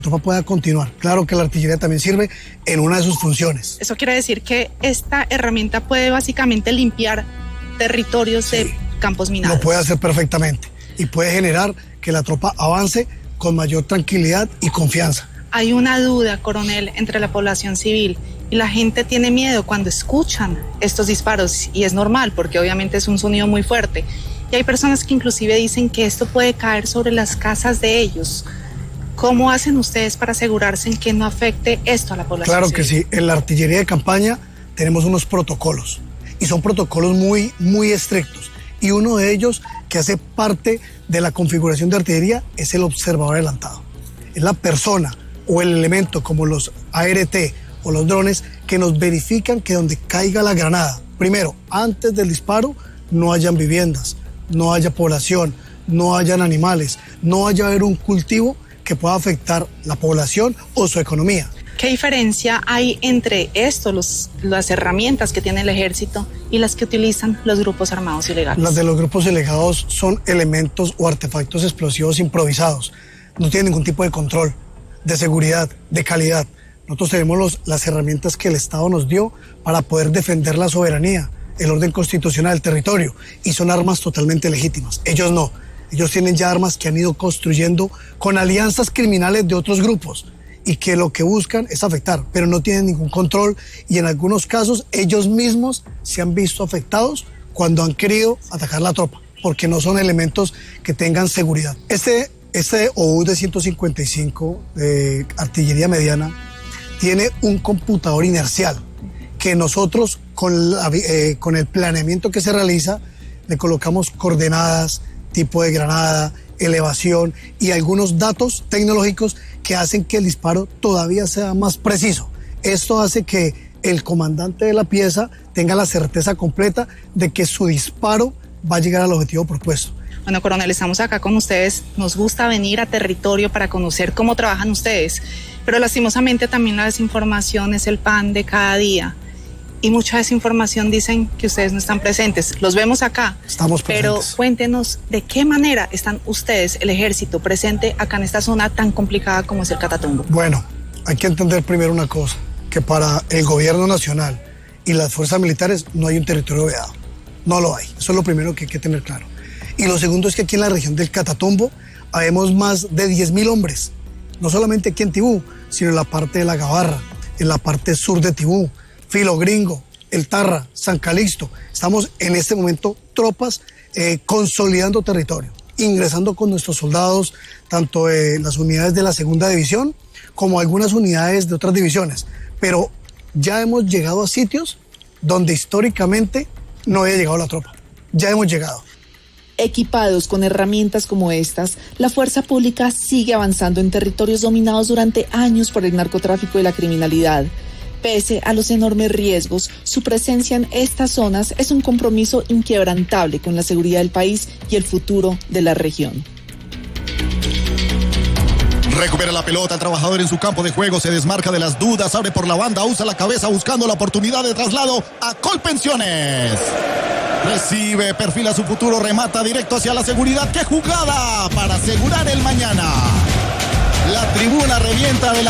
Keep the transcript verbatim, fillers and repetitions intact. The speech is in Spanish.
tropa pueda continuar. Claro que la artillería también sirve en una de sus funciones. Eso quiere decir que esta herramienta puede básicamente limpiar territorios sí, de campos minados. Lo puede hacer perfectamente y puede generar que la tropa avance con mayor tranquilidad y confianza. Hay una duda, coronel, entre la población civil y la gente tiene miedo cuando escuchan estos disparos y es normal porque obviamente es un sonido muy fuerte y hay personas que inclusive dicen que esto puede caer sobre las casas de ellos. ¿Cómo hacen ustedes para asegurarse en que no afecte esto a la población Claro civil? que sí, en la artillería de campaña tenemos unos protocolos y son protocolos muy, muy estrictos y uno de ellos que hace parte de la configuración de artillería es el observador adelantado. Es la persona o el elemento como los A R T o los drones que nos verifican que donde caiga la granada, primero, antes del disparo, no hayan viviendas, no haya población, no hayan animales, no haya haber un cultivo que pueda afectar la población o su economía. ¿Qué diferencia hay entre esto, los, las herramientas que tiene el ejército y las que utilizan los grupos armados ilegales? Las de los grupos ilegales son elementos o artefactos explosivos improvisados. No tienen ningún tipo de control, de seguridad, de calidad. Nosotros tenemos los, las herramientas que el Estado nos dio para poder defender la soberanía, el orden constitucional del territorio, y son armas totalmente legítimas. Ellos no. Ellos tienen ya armas que han ido construyendo con alianzas criminales de otros grupos y que lo que buscan es afectar, pero no tienen ningún control y en algunos casos ellos mismos se han visto afectados cuando han querido atacar la tropa, porque no son elementos que tengan seguridad. Este, este obús de ciento cincuenta y cinco de artillería mediana tiene un computador inercial que nosotros con, la, eh, con el planeamiento que se realiza le colocamos coordenadas, tipo de granada, elevación y algunos datos tecnológicos que hacen que el disparo todavía sea más preciso. Esto hace que el comandante de la pieza tenga la certeza completa de que su disparo va a llegar al objetivo propuesto. Bueno, coronel, estamos acá con ustedes. Nos gusta venir a territorio para conocer cómo trabajan ustedes, pero lastimosamente también la desinformación es el pan de cada día. Y mucha desinformación dicen que ustedes no están presentes. Los vemos acá. Estamos presentes. Pero cuéntenos de qué manera están ustedes, el ejército, presente acá en esta zona tan complicada como es el Catatumbo. Bueno, hay que entender primero una cosa, que para el gobierno nacional y las fuerzas militares no hay un territorio vedado. No lo hay. Eso es lo primero que hay que tener claro. Y lo segundo es que aquí en la región del Catatumbo habemos más de diez mil hombres. No solamente aquí en Tibú, sino en la parte de la Gabarra, en la parte sur de Tibú, Filo Gringo, El Tarra, San Calixto. Estamos en este momento tropas eh, consolidando territorio, ingresando con nuestros soldados, tanto eh, las unidades de la segunda división como algunas unidades de otras divisiones. Pero ya hemos llegado a sitios donde históricamente no había llegado la tropa. Ya hemos llegado. Equipados con herramientas como estas, la fuerza pública sigue avanzando en territorios dominados durante años por el narcotráfico y la criminalidad. Pese a los enormes riesgos, su presencia en estas zonas es un compromiso inquebrantable con la seguridad del país y el futuro de la región. Recupera la pelota, el trabajador en su campo de juego se desmarca de las dudas, abre por la banda, usa la cabeza buscando la oportunidad de traslado a Colpensiones. Recibe, perfila su futuro, remata directo hacia la seguridad. ¡Qué jugada para asegurar el mañana! La tribuna revienta de la